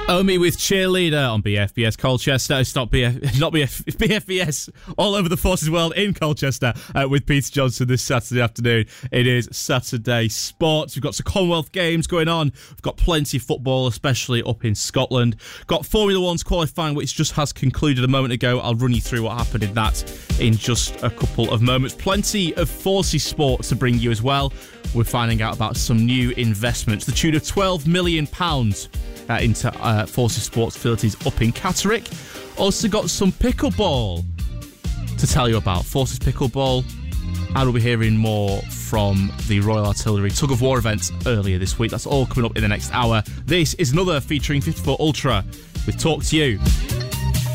Omi with Cheerleader on BFBS Colchester. It's not BFBS all over the Forces world in Colchester with Peter Johnson this Saturday afternoon. It is Saturday Sports. We've got some Commonwealth Games going on. We've got plenty of football, especially up in Scotland. Got Formula One's qualifying, which just has concluded a moment ago. I'll run you through what happened in that in just a couple of moments. Plenty of Forces sports to bring you as well. We're finding out about some new investments, the tune of £12 million into Forces Sports facilities up in Catterick. Also got some pickleball to tell you about, Forces Pickleball, and we'll be hearing more from the Royal Artillery Tug of War events earlier this week. That's all coming up in the next hour. This is another featuring 54 Ultra with Talk to You.